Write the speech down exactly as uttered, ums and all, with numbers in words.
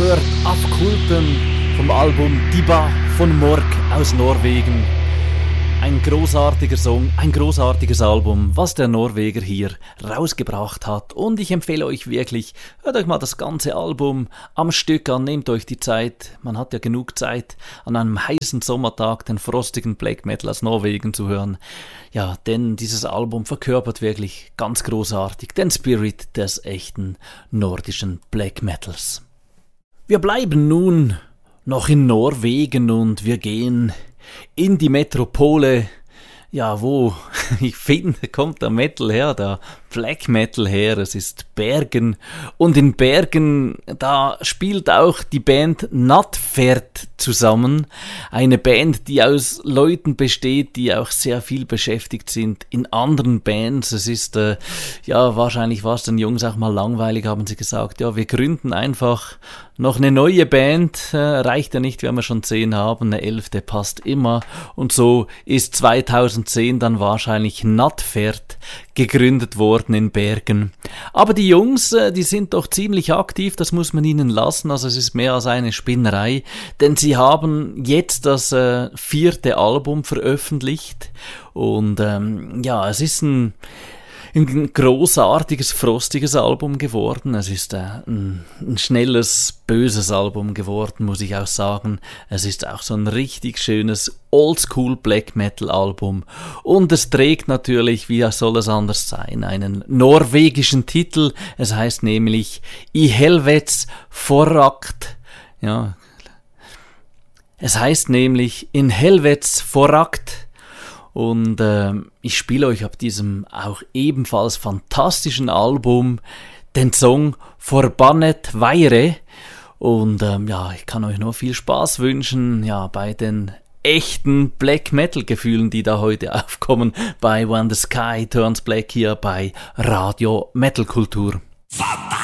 gehört Afkulten vom Album Diba von Mork aus Norwegen. Ein großartiger Song, ein großartiges Album, was der Norweger hier rausgebracht hat. Und ich empfehle euch wirklich, hört euch mal das ganze Album am Stück an, nehmt euch die Zeit. Man hat ja genug Zeit, an einem heißen Sommertag den frostigen Black Metal aus Norwegen zu hören. Ja, denn dieses Album verkörpert wirklich ganz großartig den Spirit des echten nordischen Black Metals. Wir bleiben nun noch in Norwegen und wir gehen in die Metropole, ja, wo, ich finde, kommt der Metal her, der Black Metal her, es ist Bergen. Und in Bergen, da spielt auch die Band Nattferd zusammen. Eine Band, die aus Leuten besteht, die auch sehr viel beschäftigt sind in anderen Bands. Es ist, äh, ja, wahrscheinlich war es den Jungs auch mal langweilig, haben sie gesagt, ja, wir gründen einfach noch eine neue Band, äh, reicht ja nicht, wenn wir schon zehn haben, eine elfte passt immer. Und so ist zweitausendzehn dann wahrscheinlich Nattferd gegründet worden in Bergen. Aber die Jungs, äh, die sind doch ziemlich aktiv, das muss man ihnen lassen, also es ist mehr als eine Spinnerei, denn sie haben jetzt das äh, vierte Album veröffentlicht und ähm, ja, es ist ein Ein großartiges, frostiges Album geworden. Es ist äh, ein, ein schnelles, böses Album geworden, muss ich auch sagen. Es ist auch so ein richtig schönes Oldschool Black Metal Album. Und es trägt natürlich, wie soll es anders sein, einen norwegischen Titel. Es heißt nämlich I Helvets Forakt. Ja. Es heißt nämlich In Helvets Forakt. Und äh, ich spiele euch ab diesem auch ebenfalls fantastischen Album den Song Forbannet Weire. Und ähm, ja, ich kann euch nur viel Spaß wünschen, ja, bei den echten Black Metal Gefühlen, die da heute aufkommen, bei When the Sky Turns Black hier bei Radio Metal Kultur.